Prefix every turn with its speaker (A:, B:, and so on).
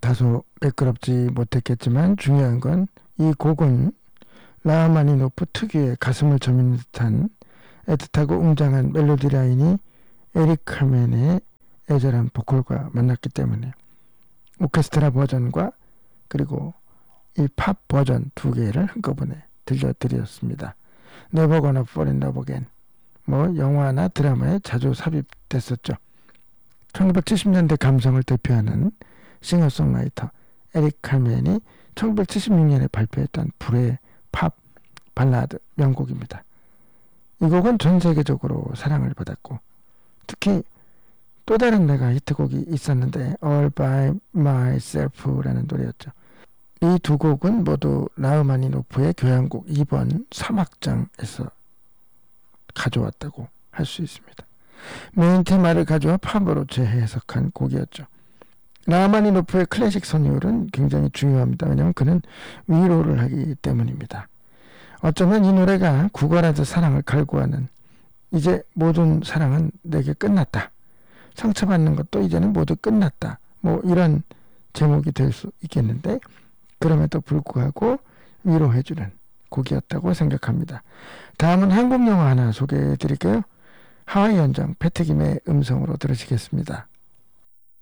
A: 다소 매끄럽지 못했겠지만 중요한 건 이 곡은 라흐마니노프 특유의 가슴을 저미는 듯한 애틋하고 웅장한 멜로디 라인이 에릭 칼멘의 애절한 보컬과 만났기 때문에 오케스트라 버전과 그리고 이 팝 버전 두 개를 한꺼번에 들려드렸습니다. Never Gonna Fall in Love Again, 영화나 드라마에 자주 삽입됐었죠. 1970년대 감성을 대표하는 싱어송라이터 에릭 칼멘이 1976년에 발표했던 불의 팝 발라드 명곡입니다. 이 곡은 전 세계적으로 사랑을 받았고 특히 또 다른 메가 히트곡이 있었는데 All By Myself라는 노래였죠. 이 두 곡은 모두 라흐마니노프의 교향곡 2번 3악장에서 가져왔다고 할 수 있습니다. 메인 테마를 가져와 팝으로 재해석한 곡이었죠. 라흐마니노프의 클래식 선율은 굉장히 중요합니다. 왜냐하면 그는 위로를 하기 때문입니다. 어쩌면 이 노래가 구걸하듯 사랑을 갈구하는 이제 모든 사랑은 내게 끝났다. 상처받는 것도 이제는 모두 끝났다. 이런 제목이 될 수 있겠는데 그럼에도 불구하고 위로해주는 곡이었다고 생각합니다. 다음은 한국 영화 하나 소개해 드릴게요. 하와이 연장 패트김의 음성으로 들으시겠습니다.